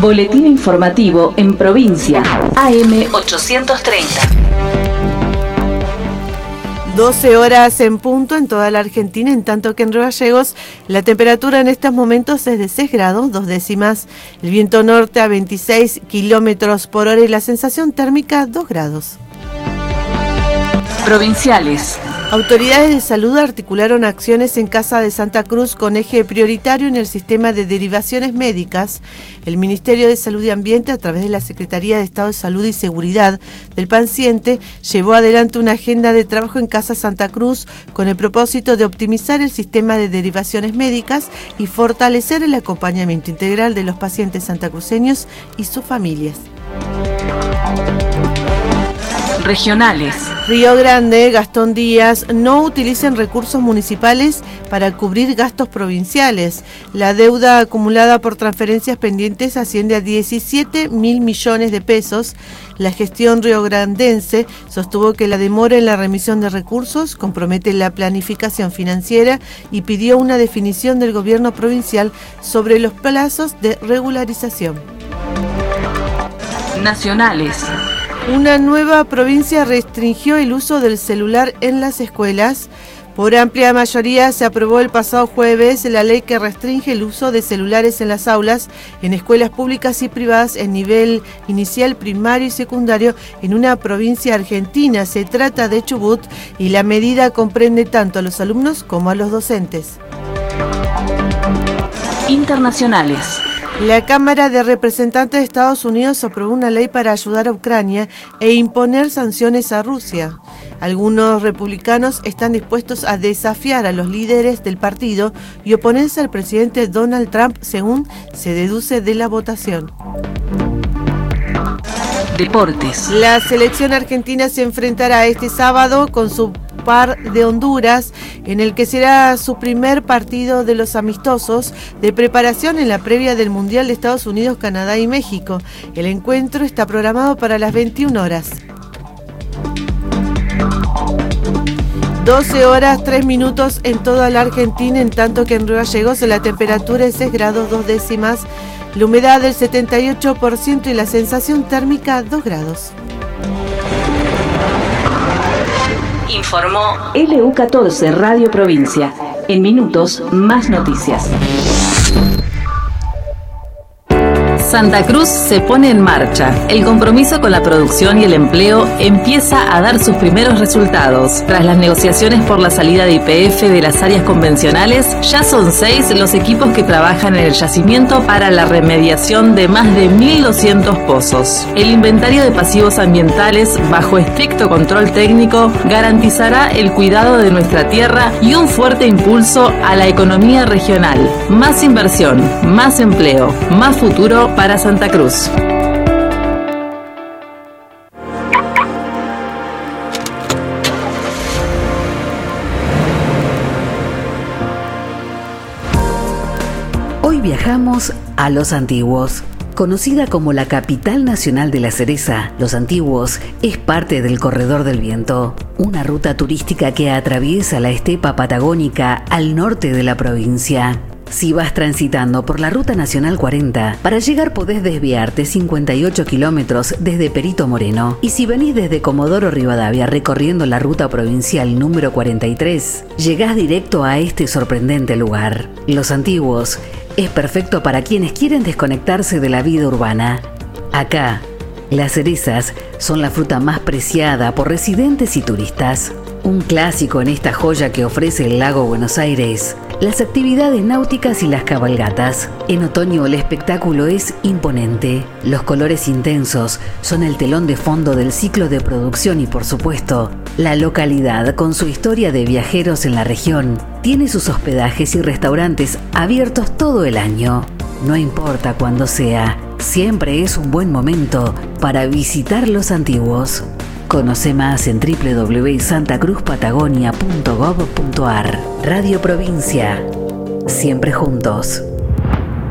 Boletín informativo en provincia, AM 830. 12 horas en punto en toda la Argentina, en tanto que en Río Gallegos la temperatura en estos momentos es de 6 grados, 2 décimas, el viento norte a 26 kilómetros por hora y la sensación térmica 2 grados. Provinciales. Autoridades de salud articularon acciones en Casa de Santa Cruz con eje prioritario en el sistema de derivaciones médicas. El Ministerio de Salud y Ambiente, a través de la Secretaría de Estado de Salud y Seguridad del Paciente, llevó adelante una agenda de trabajo en Casa Santa Cruz con el propósito de optimizar el sistema de derivaciones médicas y fortalecer el acompañamiento integral de los pacientes santacruceños y sus familias. Regionales. Río Grande, Gastón Díaz, no utilicen recursos municipales para cubrir gastos provinciales. La deuda acumulada por transferencias pendientes asciende a 17.000 millones de pesos. La gestión riograndense sostuvo que la demora en la remisión de recursos compromete la planificación financiera y pidió una definición del gobierno provincial sobre los plazos de regularización. Nacionales. Una nueva provincia restringió el uso del celular en las escuelas. Por amplia mayoría se aprobó el pasado jueves la ley que restringe el uso de celulares en las aulas, en escuelas públicas y privadas en nivel inicial, primario y secundario en una provincia argentina. Se trata de Chubut y la medida comprende tanto a los alumnos como a los docentes. Internacionales. La Cámara de Representantes de Estados Unidos aprobó una ley para ayudar a Ucrania e imponer sanciones a Rusia. Algunos republicanos están dispuestos a desafiar a los líderes del partido y oponerse al presidente Donald Trump, según se deduce de la votación. Deportes. La selección argentina se enfrentará este sábado con su par de Honduras, en el que será su primer partido de los amistosos de preparación en la previa del Mundial de Estados Unidos, Canadá y México. El encuentro está programado para las 21 horas. 12 horas 3 minutos en toda la Argentina, en tanto que en Río Gallegos la temperatura es 6 grados 2 décimas, la humedad del 78% y la sensación térmica 2 grados. Informó LU14 Radio Provincia. En minutos, más noticias. Santa Cruz se pone en marcha. El compromiso con la producción y el empleo empieza a dar sus primeros resultados. Tras las negociaciones por la salida de YPF de las áreas convencionales, ya son 6 los equipos que trabajan en el yacimiento para la remediación de más de 1.200 pozos. El inventario de pasivos ambientales, bajo estricto control técnico, garantizará el cuidado de nuestra tierra y un fuerte impulso a la economía regional. Más inversión, más empleo, más futuro para Santa Cruz. Hoy viajamos a Los Antiguos. Conocida como la capital nacional de la cereza, Los Antiguos es parte del Corredor del Viento, una ruta turística que atraviesa la estepa patagónica al norte de la provincia. Si vas transitando por la Ruta Nacional 40, para llegar podés desviarte 58 kilómetros desde Perito Moreno. Y si venís desde Comodoro Rivadavia recorriendo la ruta provincial número 43, llegás directo a este sorprendente lugar. Los Antiguos es perfecto para quienes quieren desconectarse de la vida urbana. Acá, las cerezas son la fruta más preciada por residentes y turistas. Un clásico en esta joya que ofrece el lago Buenos Aires, las actividades náuticas y las cabalgatas. En otoño el espectáculo es imponente. Los colores intensos son el telón de fondo del ciclo de producción y, por supuesto, la localidad, con su historia de viajeros en la región, tiene sus hospedajes y restaurantes abiertos todo el año. No importa cuándo sea, siempre es un buen momento para visitar Los Antiguos. Conoce más en www.santacruzpatagonia.gov.ar. Radio Provincia. Siempre juntos.